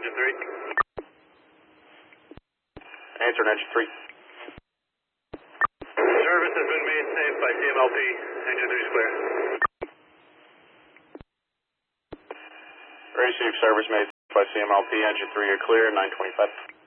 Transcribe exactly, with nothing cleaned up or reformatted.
engine three. Answer, engine three. Service has been made safe by C M L P. Engine three is clear. Receive service made by C M L P, engine three, you're clear, nine twenty-five.